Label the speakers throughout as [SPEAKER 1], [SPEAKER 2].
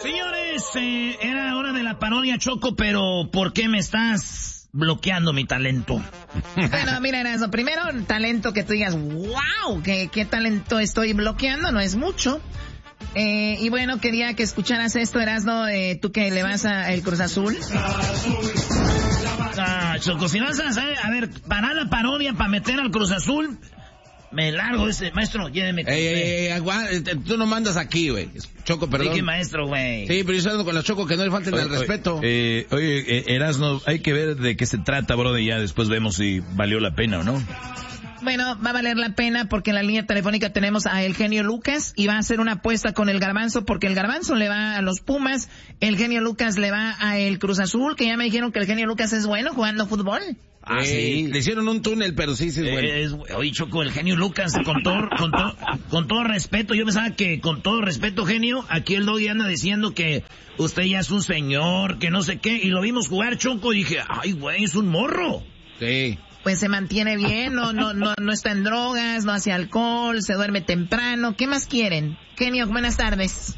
[SPEAKER 1] Señores, era hora de la parodia, Choco, pero ¿por qué me estás bloqueando mi talento?
[SPEAKER 2] Bueno, mira, Erasmo, primero, talento que tú digas, wow, ¿qué talento estoy bloqueando? No es mucho. Y bueno, quería que escucharas esto, Erasmo, tú que le vas al Cruz Azul.
[SPEAKER 1] Choco, si vas a ver, para la parodia, para meter al Cruz Azul, me largo ese, maestro, lléveme.
[SPEAKER 3] Tú no mandas aquí, güey. Choco, perdón.
[SPEAKER 1] Sí, que maestro, güey.
[SPEAKER 3] Sí, pero yo estoy hablando con los Choco, que no le falten el respeto.
[SPEAKER 4] Erasmo, hay que ver de qué se trata, bro, y ya después vemos si valió la pena o no.
[SPEAKER 2] Bueno, va a valer la pena porque en la línea telefónica tenemos a el genio Lucas y va a hacer una apuesta con el Garbanzo porque el Garbanzo le va a los Pumas, el genio Lucas le va a el Cruz Azul, que ya me dijeron que el genio Lucas es bueno jugando fútbol.
[SPEAKER 3] Sí, le hicieron un túnel, pero sí es bueno.
[SPEAKER 1] Oye, Choco, el genio Lucas, con todo respeto, yo pensaba que con todo respeto, genio, aquí el Doggy anda diciendo que usted ya es un señor, que no sé qué, y lo vimos jugar, Choco, y dije, ay, güey, es un morro.
[SPEAKER 3] Sí.
[SPEAKER 2] Pues se mantiene bien, no está en drogas, no hace alcohol, se duerme temprano. ¿Qué más quieren? Genio, buenas tardes.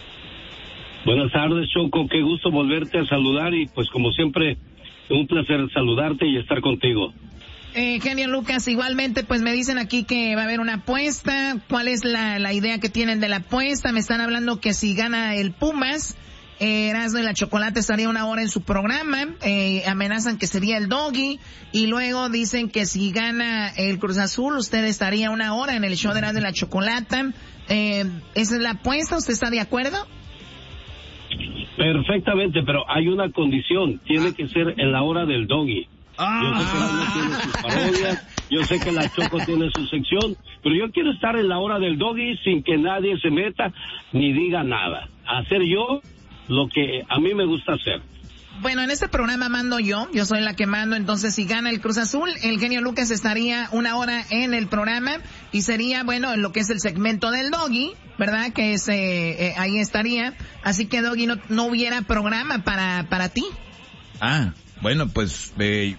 [SPEAKER 5] Buenas tardes, Choco. Qué gusto volverte a saludar y pues como siempre, un placer saludarte y estar contigo.
[SPEAKER 2] Genio Lucas, igualmente pues me dicen aquí que va a haber una apuesta. ¿Cuál es la idea que tienen de la apuesta? Me están hablando que si gana el Pumas, Erasmo y la Chocolate estaría una hora en su programa, amenazan que sería el Doggy, y luego dicen que si gana el Cruz Azul, usted estaría una hora en el show de Erasmo y la Chocolata. ¿Esa es la apuesta? ¿Usted está de acuerdo?
[SPEAKER 5] Perfectamente, pero hay una condición, tiene que ser en la hora del Doggy. Yo sé que Erasmo tiene sus parodias, yo sé que la Choco tiene su sección, pero yo quiero estar en la hora del Doggy sin que nadie se meta ni diga nada. Hacer yo lo que a mí me gusta hacer.
[SPEAKER 2] Bueno, en este programa mando yo soy la que mando, entonces si gana el Cruz Azul, el genio Lucas estaría una hora en el programa y sería, bueno, en lo que es el segmento del Doggy, ¿verdad? Que es, ahí estaría, así que Doggy no hubiera programa para ti.
[SPEAKER 4] Bueno, pues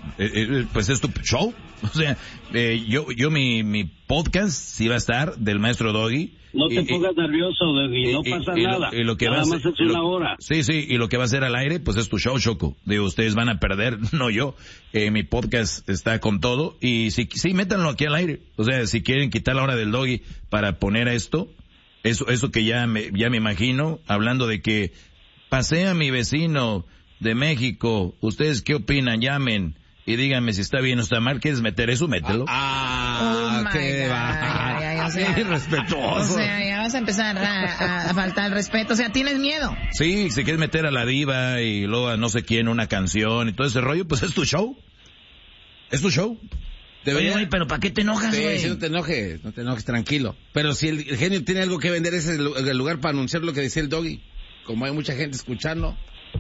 [SPEAKER 4] es tu show, o sea, yo mi podcast sí va a estar del maestro Doggy.
[SPEAKER 5] No te pongas nervioso, Doggy, no pasa nada. Nada más es una hora.
[SPEAKER 4] Sí, y lo que va a ser al aire, pues es tu show, Choco. Digo, ustedes van a perder, no yo. Mi podcast está con todo. Y sí, métanlo aquí al aire. O sea, si quieren quitar la hora del Doggy para poner esto, eso que ya me imagino, hablando de que pasé a mi vecino de México. ¿Ustedes qué opinan? Llamen y díganme si está bien o está mal. ¿Quieres meter eso? Mételo.
[SPEAKER 3] Qué va. Irrespetuoso.
[SPEAKER 2] O sea, ya vas a empezar a faltar el respeto. O sea, ¿tienes miedo?
[SPEAKER 4] Sí, si quieres meter a la diva y luego a no sé quién una canción y todo ese rollo, pues es tu show. Es tu show.
[SPEAKER 1] Oye, pero ¿para qué te enojas, güey?
[SPEAKER 3] Sí, no te enojes, tranquilo. Pero si el genio tiene algo que vender, ese es el lugar para anunciar lo que decía el Doggy. Como hay mucha gente escuchando.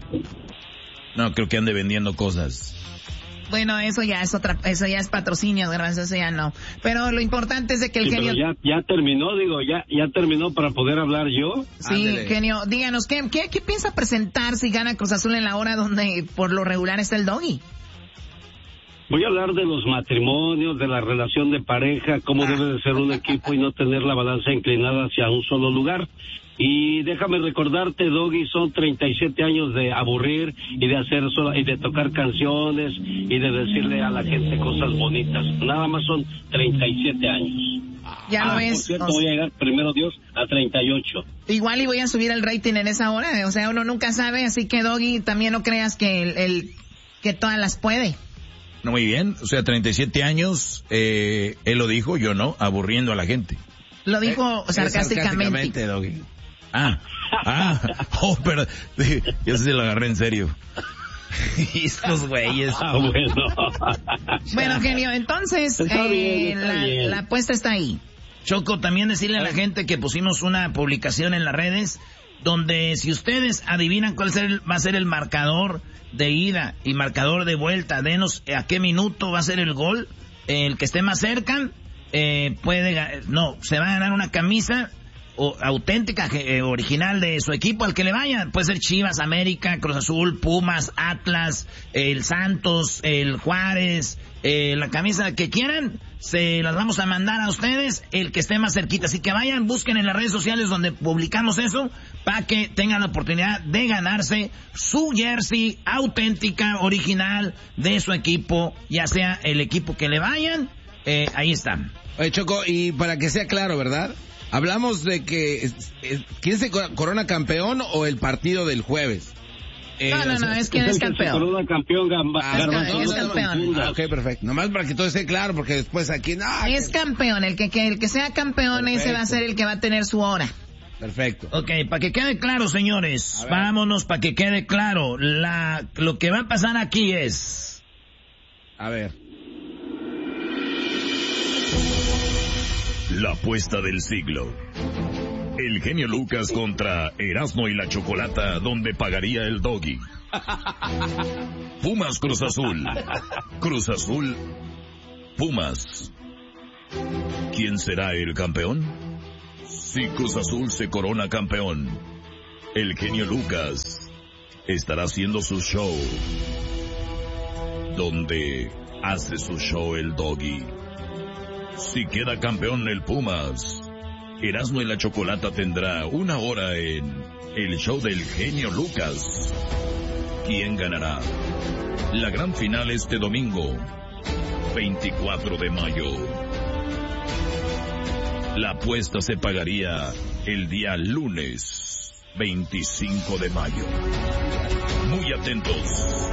[SPEAKER 4] No, creo que ande vendiendo cosas.
[SPEAKER 2] Bueno, eso ya es patrocinio, gracias, eso ya no. Pero lo importante es de que el genio...
[SPEAKER 5] Pero ya terminó, ya terminó para poder hablar yo.
[SPEAKER 2] Sí,
[SPEAKER 3] Ándele.
[SPEAKER 2] Genio, díganos, ¿qué piensa presentar si gana Cruz Azul en la hora donde por lo regular está el Doggy?
[SPEAKER 5] Voy a hablar de los matrimonios, de la relación de pareja, cómo debe de ser un equipo y no tener la balanza inclinada hacia un solo lugar. Y déjame recordarte, Doggy, son 37 años de aburrir y de hacer y de tocar canciones y de decirle a la gente cosas bonitas. Nada más son 37 años.
[SPEAKER 2] Ya lo ves.
[SPEAKER 5] Por cierto, voy a llegar, primero Dios, a 38.
[SPEAKER 2] Igual y voy a subir el rating en esa hora, o sea, uno nunca sabe, así que Doggy, también no creas que que todas las puede.
[SPEAKER 4] No, muy bien, o sea, 37 años, él lo dijo, yo no, aburriendo a la gente.
[SPEAKER 2] Lo dijo sarcásticamente.
[SPEAKER 4] Doggy. Pero yo sí lo agarré en serio. Estos güeyes.
[SPEAKER 2] Bueno, genio, entonces
[SPEAKER 5] Está bien.
[SPEAKER 2] la apuesta está ahí.
[SPEAKER 1] Choco, también decirle a la gente que pusimos una publicación en las redes donde si ustedes adivinan cuál va a ser el marcador de ida y marcador de vuelta, denos a qué minuto va a ser el gol, el que esté más cerca se va a ganar una camisa auténtica, original de su equipo al que le vayan. Puede ser Chivas, América, Cruz Azul, Pumas, Atlas, el Santos, el Juárez, la camisa que quieran, se las vamos a mandar a ustedes, el que esté más cerquita. Así que vayan, busquen en las redes sociales donde publicamos eso, para que tengan la oportunidad de ganarse su jersey auténtica, original de su equipo, ya sea el equipo que le vayan, ahí están.
[SPEAKER 3] Oye, Choco, y para que sea claro, ¿verdad? Hablamos de que ¿quién se corona campeón o el partido del jueves?
[SPEAKER 2] No, es quien es campeón.
[SPEAKER 5] Se corona campeón,
[SPEAKER 2] es campeón.
[SPEAKER 3] Ok, perfecto. Nomás para que todo esté claro, porque después aquí...
[SPEAKER 2] es campeón, el que sea campeón, perfecto. Ese va a ser el que va a tener su hora.
[SPEAKER 3] Perfecto.
[SPEAKER 1] Ok, para que quede claro, señores, vámonos para que quede claro. Lo que va a pasar aquí es...
[SPEAKER 3] A ver.
[SPEAKER 6] La apuesta del siglo. El genio Lucas contra Erasmo y la Chocolata, donde pagaría el Doggy. Pumas Cruz Azul. Cruz Azul. Pumas. ¿Quién será el campeón? Si Cruz Azul se corona campeón, el genio Lucas estará haciendo su show, donde hace su show el Doggy. Si queda campeón el Pumas, Erasmo y la Chocolata tendrá 1 hora en el show del genio Lucas. ¿Quién ganará? La gran final este domingo, 24 de mayo. La apuesta se pagaría el día lunes, 25 de mayo. Muy atentos.